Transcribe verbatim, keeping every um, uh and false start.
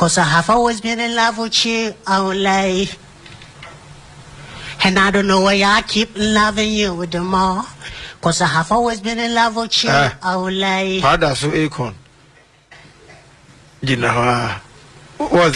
Cause I have always been in love with you only. And I don't know why I keep loving you with the more. Cause I have always been in love with you uh, only. Father, so Akon. You know, uh, was